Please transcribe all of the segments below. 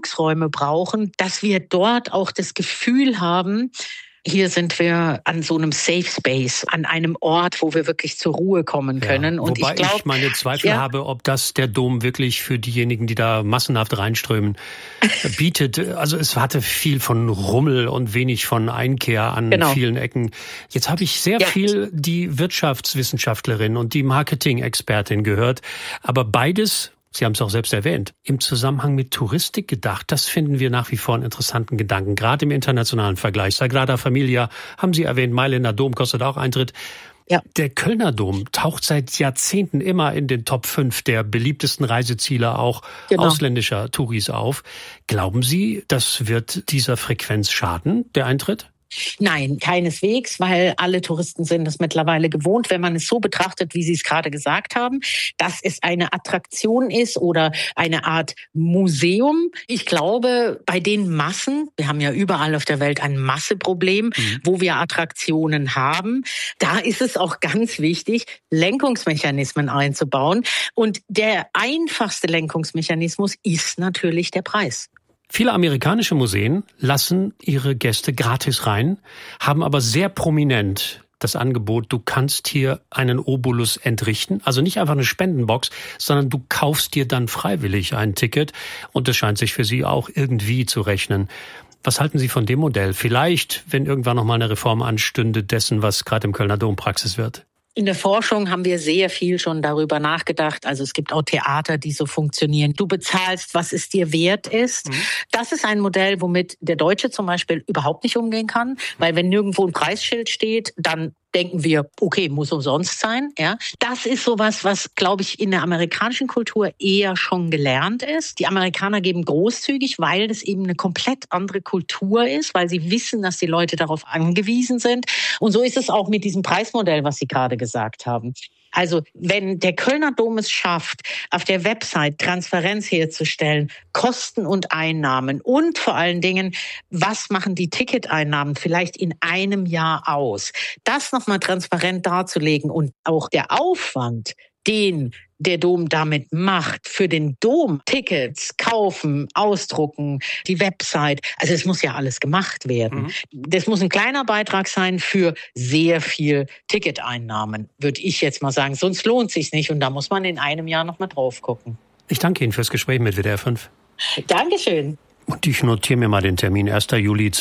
Rückzugsräume brauchen, dass wir dort auch das Gefühl haben, hier sind wir an so einem Safe Space, an einem Ort, wo wir wirklich zur Ruhe kommen können. Und wobei ich meine Zweifel habe, ob das der Dom wirklich für diejenigen, die da massenhaft reinströmen, bietet. Also es hatte viel von Rummel und wenig von Einkehr an vielen Ecken. Jetzt habe ich sehr viel die Wirtschaftswissenschaftlerin und die Marketing-Expertin gehört. Aber beides, Sie haben es auch selbst erwähnt, im Zusammenhang mit Touristik gedacht. Das finden wir nach wie vor einen interessanten Gedanken, gerade im internationalen Vergleich. Sagrada Familia, haben Sie erwähnt, Mailänder Dom kostet auch Eintritt. Ja. Der Kölner Dom taucht seit Jahrzehnten immer in den Top 5 der beliebtesten Reiseziele auch ausländischer Touris auf. Glauben Sie, das wird dieser Frequenz schaden, der Eintritt? Nein, keineswegs, weil alle Touristen sind es mittlerweile gewohnt, wenn man es so betrachtet, wie Sie es gerade gesagt haben, dass es eine Attraktion ist oder eine Art Museum. Ich glaube, bei den Massen, wir haben ja überall auf der Welt ein Masseproblem, wo wir Attraktionen haben, da ist es auch ganz wichtig, Lenkungsmechanismen einzubauen. Und der einfachste Lenkungsmechanismus ist natürlich der Preis. Viele amerikanische Museen lassen ihre Gäste gratis rein, haben aber sehr prominent das Angebot, du kannst hier einen Obolus entrichten. Also nicht einfach eine Spendenbox, sondern du kaufst dir dann freiwillig ein Ticket. Und das scheint sich für Sie auch irgendwie zu rechnen. Was halten Sie von dem Modell? Vielleicht, wenn irgendwann noch mal eine Reform anstünde, dessen, was gerade im Kölner Dom Praxis wird? In der Forschung haben wir sehr viel schon darüber nachgedacht. Also es gibt auch Theater, die so funktionieren. Du bezahlst, was es dir wert ist. Das ist ein Modell, womit der Deutsche zum Beispiel überhaupt nicht umgehen kann. Weil wenn nirgendwo ein Preisschild steht, dann denken wir, okay, muss umsonst sein. Ja, das ist sowas, was, glaube ich, in der amerikanischen Kultur eher schon gelernt ist. Die Amerikaner geben großzügig, weil das eben eine komplett andere Kultur ist, weil sie wissen, dass die Leute darauf angewiesen sind. Und so ist es auch mit diesem Preismodell, was Sie gerade gesagt haben. Also wenn der Kölner Dom es schafft, auf der Website Transparenz herzustellen, Kosten und Einnahmen und vor allen Dingen, was machen die Ticketeinnahmen vielleicht in einem Jahr aus, das nochmal transparent darzulegen und auch der Aufwand, den der Dom damit macht, für den Dom Tickets kaufen, ausdrucken, die Website. Also es muss ja alles gemacht werden. Das muss ein kleiner Beitrag sein für sehr viel Ticketeinnahmen, würde ich jetzt mal sagen. Sonst lohnt es sich nicht und da muss man in einem Jahr noch mal drauf gucken. Ich danke Ihnen fürs Gespräch mit WDR 5. Dankeschön. Und ich notiere mir mal den Termin, 1. Juli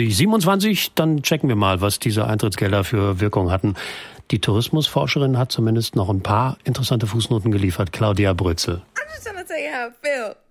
2027. Dann checken wir mal, was diese Eintrittsgelder für Wirkung hatten. Die Tourismusforscherin hat zumindest noch ein paar interessante Fußnoten geliefert. Claudia Brötzel. I'm just trying to tell you how I feel.